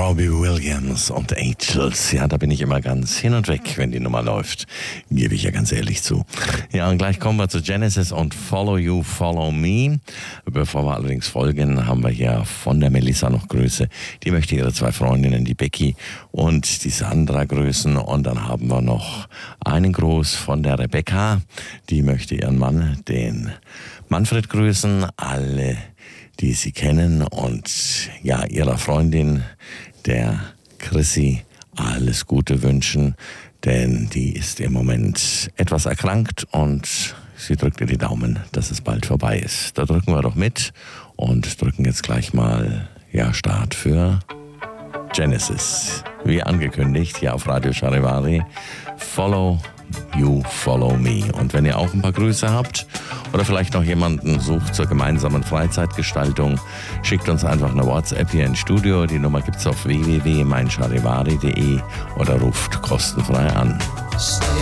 Robbie Williams und Angels. Ja, da bin ich immer ganz hin und weg, wenn die Nummer läuft. Gebe ich ja ganz ehrlich zu. Ja, und gleich kommen wir zu Genesis und Follow You, Follow Me. Bevor wir allerdings folgen, haben wir hier von der Melissa noch Grüße. Die möchte ihre zwei Freundinnen, die Becky und die Sandra, grüßen. Und dann haben wir noch einen Gruß von der Rebecca. Die möchte ihren Mann, den Manfred, grüßen. Alle, die sie kennen, und ja, ihrer Freundin, der Chrissy, alles Gute wünschen, denn die ist im Moment etwas erkrankt und sie drückt ihr die Daumen, dass es bald vorbei ist. Da drücken wir doch mit und drücken jetzt gleich mal Start für Genesis. Wie angekündigt, hier auf Radio Charivari, Follow You, Follow Me. Und wenn ihr auch ein paar Grüße habt oder vielleicht noch jemanden sucht zur gemeinsamen Freizeitgestaltung, schickt uns einfach eine WhatsApp hier ins Studio. Die Nummer gibt's auf www.meincharivari.de oder ruft kostenfrei an. Stay